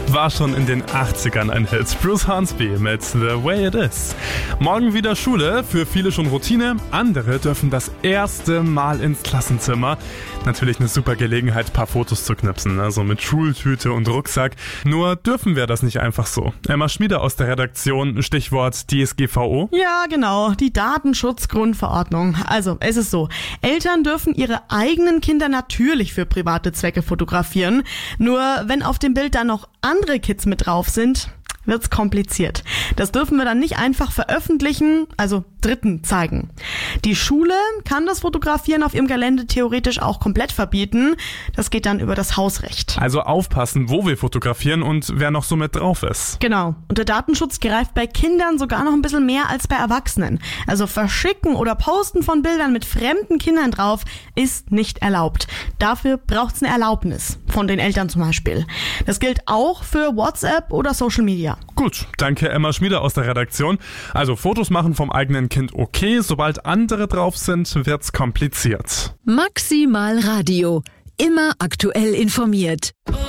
war schon in den 80ern ein Hit. Bruce Hornsby mit The Way It Is. Morgen wieder Schule, für viele schon Routine, andere dürfen das erste Mal ins Klassenzimmer. Natürlich eine super Gelegenheit, ein paar Fotos zu knipsen, also mit Schultüte und Rucksack. Nur dürfen wir das nicht einfach so. Emma Schmieder aus der Redaktion, Stichwort DSGVO. Ja, genau, die Datenschutzgrundverordnung. Also, es ist so, Eltern dürfen ihre eigenen Kinder natürlich für private Zwecke fotografieren. Nur wenn auf dem Bild dann noch andere Kids mit drauf sind, wird's kompliziert. Das dürfen wir dann nicht einfach veröffentlichen, also Dritten zeigen. Die Schule kann das Fotografieren auf ihrem Gelände theoretisch auch komplett verbieten. Das geht dann über das Hausrecht. Also aufpassen, wo wir fotografieren und wer noch so mit drauf ist. Genau. Und der Datenschutz greift bei Kindern sogar noch ein bisschen mehr als bei Erwachsenen. Also Verschicken oder Posten von Bildern mit fremden Kindern drauf ist nicht erlaubt. Dafür braucht's eine Erlaubnis. Von den Eltern zum Beispiel. Das gilt auch für WhatsApp oder Social Media. Gut, danke Emma Schmieder aus der Redaktion. Also Fotos machen vom eigenen Kind okay, sobald andere drauf sind, wird's kompliziert. Maximal Radio. Immer aktuell informiert.